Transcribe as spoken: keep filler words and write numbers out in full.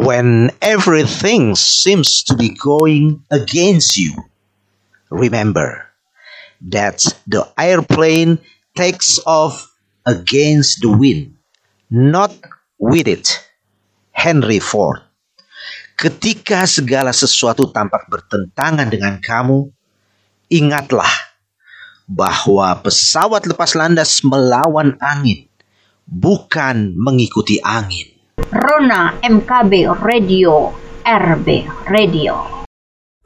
When everything seems to be going against you, remember that the airplane takes off against the wind, not with it. Henry Ford. Ketika segala sesuatu tampak bertentangan dengan kamu, ingatlah bahwa pesawat lepas landas melawan angin, bukan mengikuti angin. Rona M K B Radio, R B Radio.